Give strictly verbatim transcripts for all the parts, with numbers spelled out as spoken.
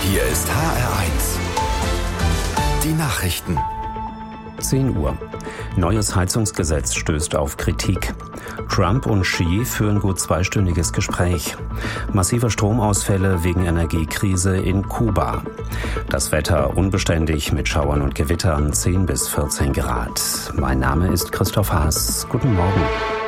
Hier ist H R eins. Die Nachrichten. zehn Uhr. Neues Heizungsgesetz stößt auf Kritik. Trump und Xi führen gut zweistündiges Gespräch. Massive Stromausfälle wegen Energiekrise in Kuba. Das Wetter unbeständig mit Schauern und Gewittern, zehn bis vierzehn Grad. Mein Name ist Christoph Haas. Guten Morgen.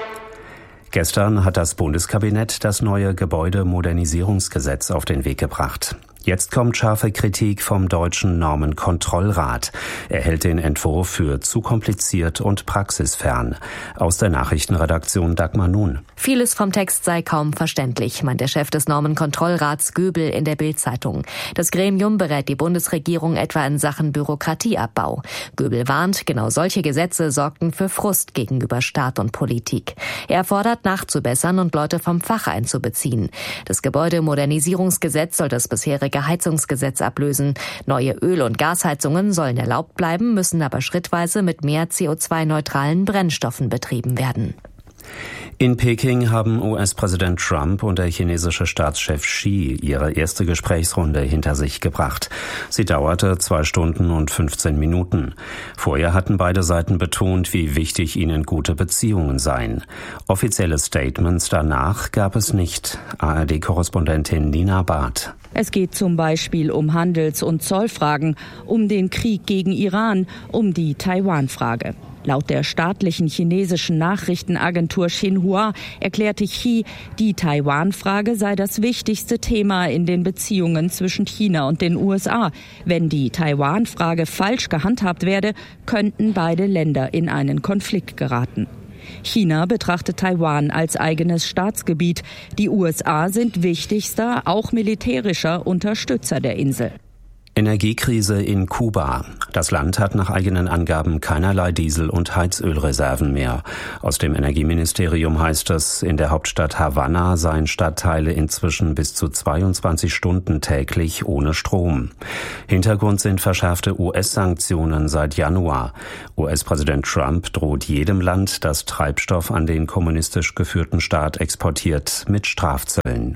Gestern hat das Bundeskabinett das neue Gebäudemodernisierungsgesetz auf den Weg gebracht. Jetzt kommt scharfe Kritik vom Deutschen Normenkontrollrat. Er hält den Entwurf für zu kompliziert und praxisfern. Aus der Nachrichtenredaktion Dagmar Nun. Vieles vom Text sei kaum verständlich, meint der Chef des Normenkontrollrats Göbel in der Bild-Zeitung. Das Gremium berät die Bundesregierung etwa in Sachen Bürokratieabbau. Göbel warnt, genau solche Gesetze sorgten für Frust gegenüber Staat und Politik. Er fordert, nachzubessern und Leute vom Fach einzubeziehen. Das Gebäudemodernisierungsgesetz soll das bisherige Heizungsgesetz ablösen. Neue Öl- und Gasheizungen sollen erlaubt bleiben, müssen aber schrittweise mit mehr C O zwei neutralen Brennstoffen betrieben werden. In Peking haben U S-Präsident Trump und der chinesische Staatschef Xi ihre erste Gesprächsrunde hinter sich gebracht. Sie dauerte zwei Stunden und fünfzehn Minuten. Vorher hatten beide Seiten betont, wie wichtig ihnen gute Beziehungen seien. Offizielle Statements danach gab es nicht. A R D-Korrespondentin Nina Barth. Es geht zum Beispiel um Handels- und Zollfragen, um den Krieg gegen Iran, um die Taiwan-Frage. Laut der staatlichen chinesischen Nachrichtenagentur Xinhua erklärte Xi, die Taiwan-Frage sei das wichtigste Thema in den Beziehungen zwischen China und den U S A. Wenn die Taiwan-Frage falsch gehandhabt werde, könnten beide Länder in einen Konflikt geraten. China betrachtet Taiwan als eigenes Staatsgebiet. Die U S A sind wichtigster, auch militärischer Unterstützer der Insel. Energiekrise in Kuba. Das Land hat nach eigenen Angaben keinerlei Diesel- und Heizölreserven mehr. Aus dem Energieministerium heißt es, in der Hauptstadt Havanna seien Stadtteile inzwischen bis zu zweiundzwanzig Stunden täglich ohne Strom. Hintergrund sind verschärfte U S-Sanktionen seit Januar. U S-Präsident Trump droht jedem Land, das Treibstoff an den kommunistisch geführten Staat exportiert, mit Strafzöllen.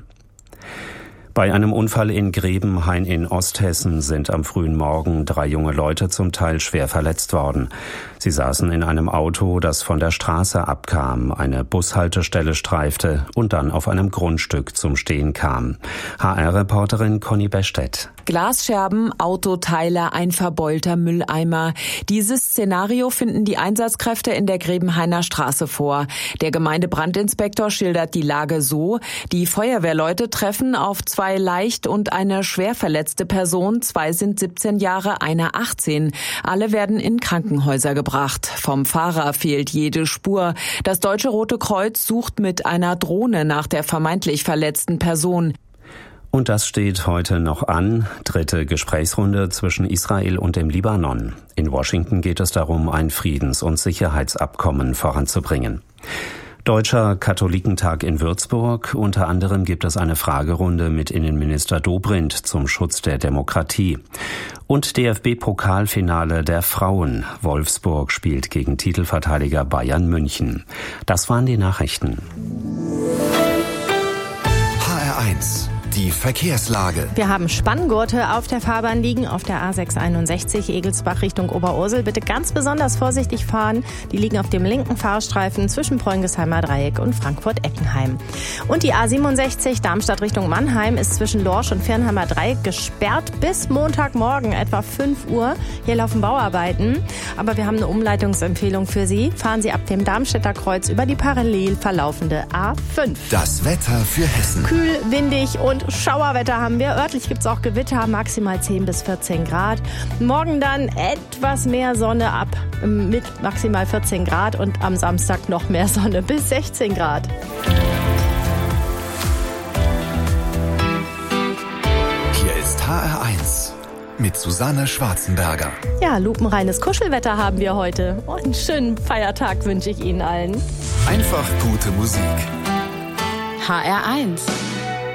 Bei einem Unfall in Grebenhain in Osthessen sind am frühen Morgen drei junge Leute zum Teil schwer verletzt worden. Sie saßen in einem Auto, das von der Straße abkam, eine Bushaltestelle streifte und dann auf einem Grundstück zum Stehen kam. H R-Reporterin Conny Bestedt. Glasscherben, Autoteile, ein verbeulter Mülleimer. Dieses Szenario finden die Einsatzkräfte in der Grebenhainer Straße vor. Der Gemeindebrandinspektor schildert die Lage so: Die Feuerwehrleute treffen auf zwei leicht und eine schwer verletzte Person. Zwei sind siebzehn Jahre, einer achtzehn. Alle werden in Krankenhäuser gebracht. Vom Fahrer fehlt jede Spur. Das Deutsche Rote Kreuz sucht mit einer Drohne nach der vermeintlich verletzten Person. Und das steht heute noch an. Dritte Gesprächsrunde zwischen Israel und dem Libanon. In Washington geht es darum, ein Friedens- und Sicherheitsabkommen voranzubringen. Deutscher Katholikentag in Würzburg. Unter anderem gibt es eine Fragerunde mit Innenminister Dobrindt zum Schutz der Demokratie. Und D F B-Pokalfinale der Frauen. Wolfsburg spielt gegen Titelverteidiger Bayern München. Das waren die Nachrichten. H R eins. Die Verkehrslage. Wir haben Spanngurte auf der Fahrbahn liegen, auf der A sechs einundsechzig Egelsbach Richtung Oberursel. Bitte ganz besonders vorsichtig fahren. Die liegen auf dem linken Fahrstreifen zwischen Preungesheimer Dreieck und Frankfurt-Eckenheim. Und die A siebenundsechzig Darmstadt Richtung Mannheim ist zwischen Lorsch und Viernheimer Dreieck gesperrt bis Montagmorgen, etwa fünf Uhr. Hier laufen Bauarbeiten, aber wir haben eine Umleitungsempfehlung für Sie. Fahren Sie ab dem Darmstädter Kreuz über die parallel verlaufende A fünf. Das Wetter für Hessen. Kühl, windig und Schauerwetter haben wir. Örtlich gibt es auch Gewitter, maximal zehn bis vierzehn Grad. Morgen dann etwas mehr Sonne ab mit maximal vierzehn Grad und am Samstag noch mehr Sonne bis sechzehn Grad. Hier ist H R eins mit Susanne Schwarzenberger. Ja, lupenreines Kuschelwetter haben wir heute. Und einen schönen Feiertag wünsche ich Ihnen allen. Einfach gute Musik. H R eins.